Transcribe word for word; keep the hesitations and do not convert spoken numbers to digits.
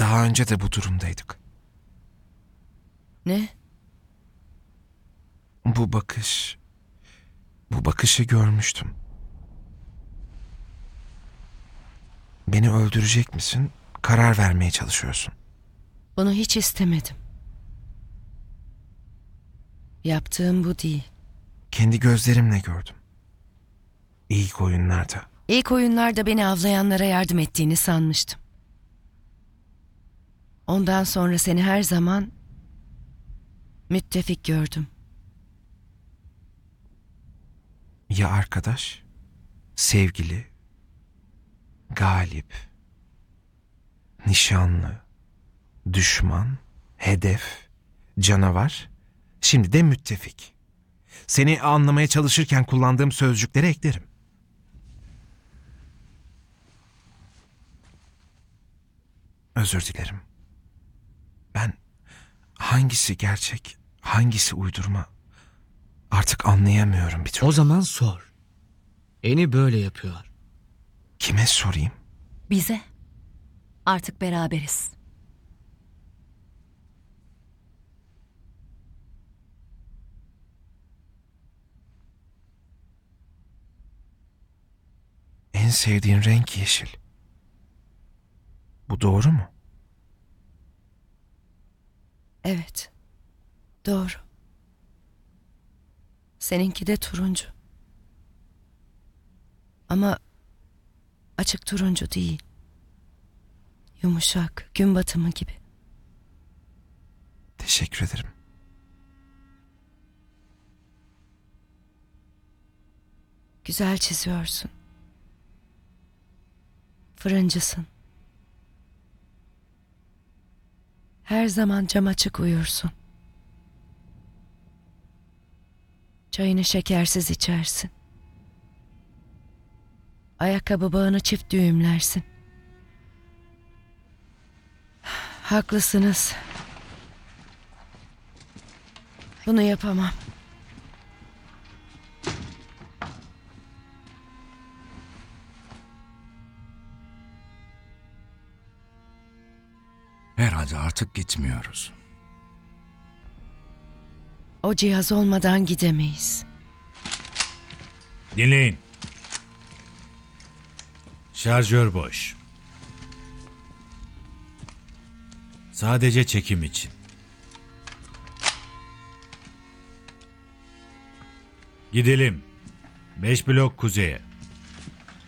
Daha önce de bu durumdaydık. Ne? Bu bakış... Bu bakışı görmüştüm. Beni öldürecek misin? Karar vermeye çalışıyorsun. Bunu hiç istemedim. Yaptığım bu değil. Kendi gözlerimle gördüm. İlk oyunlarda. İlk oyunlarda beni avlayanlara yardım ettiğini sanmıştım. Ondan sonra seni her zaman müttefik gördüm. Ya arkadaş, sevgili, galip, nişanlı, düşman, hedef, canavar, şimdi de müttefik. Seni anlamaya çalışırken kullandığım sözcükleri eklerim. Özür dilerim. Ben hangisi gerçek, hangisi uydurma artık anlayamıyorum bir türlü. O zaman sor. Eni böyle yapıyor. Kime sorayım? Bize. Artık beraberiz. En sevdiğin renk yeşil. Bu doğru mu? Evet. Doğru. Seninki de turuncu. Ama açık turuncu değil. Yumuşak, gün batımı gibi. Teşekkür ederim. Güzel çiziyorsun. Fırıncısın. Her zaman cam açık uyursun. Çayını şekersiz içersin. Ayakkabı bağını çift düğümlersin. Haklısınız. Bunu yapamam. Herhalde artık gitmiyoruz. O cihaz olmadan gidemeyiz. Dinleyin. Şarjör boş. Sadece çekim için. Gidelim. Beş blok kuzeye.